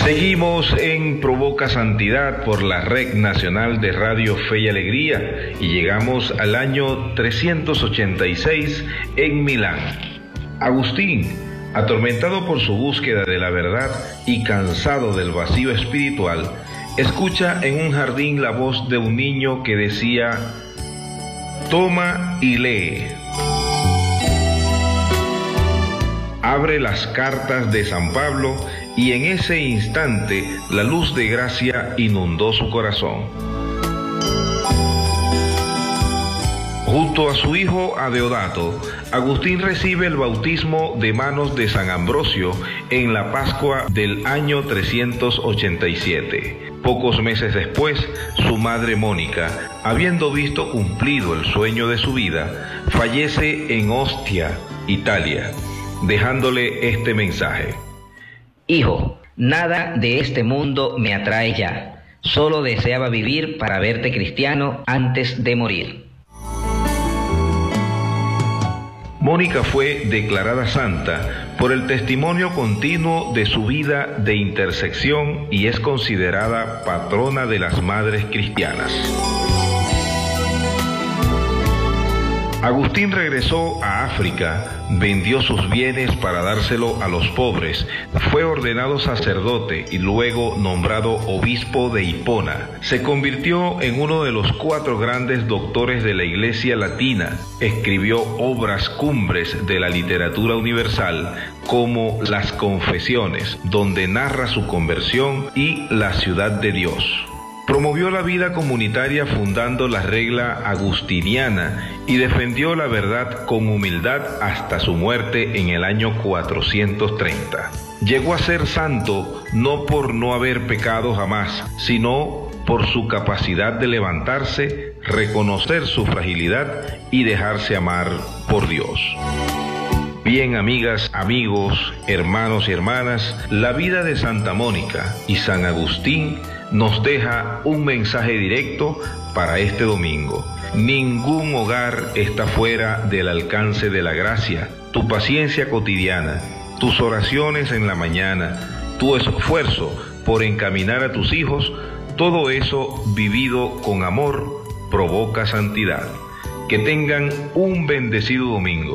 Seguimos en Provoca Santidad por la Red Nacional de Radio Fe y Alegría y llegamos al año 386 en Milán. Agustín, atormentado por su búsqueda de la verdad y cansado del vacío espiritual, escucha en un jardín la voz de un niño que decía: toma y lee. Abre las cartas de San Pablo y en ese instante la luz de gracia inundó su corazón. Junto a su hijo Adeodato, Agustín recibe el bautismo de manos de San Ambrosio en la Pascua del año 387. Pocos meses después, su madre Mónica, habiendo visto cumplido el sueño de su vida, fallece en Ostia, Italia, dejándole este mensaje: Hijo, nada de este mundo me atrae ya. Solo deseaba vivir para verte cristiano antes de morir. Mónica fue declarada santa por el testimonio continuo de su vida de intersección y es considerada patrona de las madres cristianas. Agustín regresó a África, vendió sus bienes para dárselo a los pobres, fue ordenado sacerdote y luego nombrado obispo de Hipona. Se convirtió en uno de los 4 grandes doctores de la Iglesia Latina. Escribió obras cumbres de la literatura universal como Las Confesiones, donde narra su conversión, y La Ciudad de Dios. Promovió la vida comunitaria fundando la regla agustiniana y defendió la verdad con humildad hasta su muerte en el año 430. Llegó a ser santo no por no haber pecado jamás, sino por su capacidad de levantarse, reconocer su fragilidad y dejarse amar por Dios. Bien, amigas, amigos, hermanos y hermanas, la vida de Santa Mónica y San Agustín nos deja un mensaje directo para este domingo. Ningún hogar está fuera del alcance de la gracia. Tu paciencia cotidiana, tus oraciones en la mañana, tu esfuerzo por encaminar a tus hijos, todo eso vivido con amor provoca santidad. Que tengan un bendecido domingo.